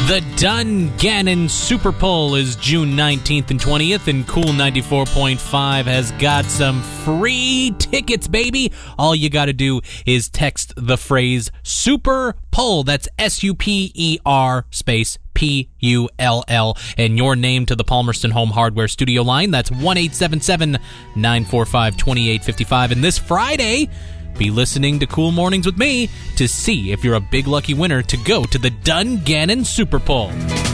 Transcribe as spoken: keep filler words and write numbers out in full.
The Dungannon Super Poll is June nineteenth and twentieth, and Cool ninety-four point five has got some free tickets, baby. All you got to do is text the phrase Super Poll. That's S U P E R space P U L L, and your name to the Palmerston Home Hardware Studio line. That's one eight seven seven, nine four five, two eight five five. And this Friday, be listening to Cool Mornings with me to see if you're a big lucky winner to go to the Dungannon Super Poll.